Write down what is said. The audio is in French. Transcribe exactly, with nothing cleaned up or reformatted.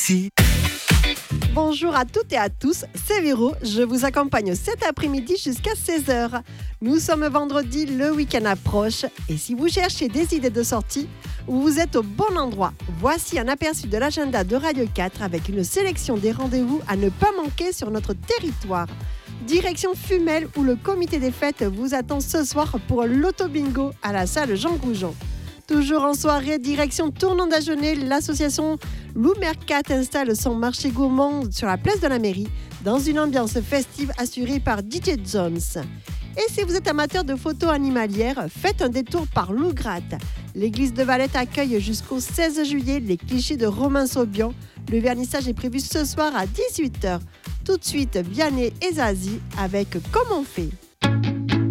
ici. Bonjour à toutes et à tous, c'est Véro. Je vous accompagne cet après-midi jusqu'à seize heures. Nous sommes vendredi, le week-end approche. Et si vous cherchez des idées de sortie, vous êtes au bon endroit. Voici un aperçu de l'agenda de Radio quatre avec une sélection des rendez-vous à ne pas manquer sur notre territoire. Direction Fumel où le comité des fêtes vous attend ce soir pour l'auto-bingo à la salle Jean Goujon. Toujours en soirée, direction Tournon d'Agenais, l'association Lou Mercat installe son marché gourmand sur la place de la mairie dans une ambiance festive assurée par D J Jones. Et si vous êtes amateur de photos animalières, faites un détour par Lougratte. L'église de Valette accueille jusqu'au seize juillet les clichés de Romain Saubion. Le vernissage est prévu ce soir à dix-huit heures. Tout de suite, Vianney et Zazie avec Comme on fait.